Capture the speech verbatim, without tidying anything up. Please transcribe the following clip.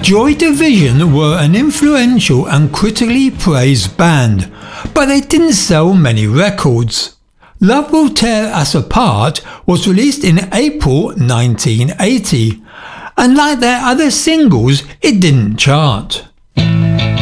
Joy Division were an influential and critically praised band, but they didn't sell many records. Love Will Tear Us Apart was released in April nineteen eighty, and like their other singles, it didn't chart.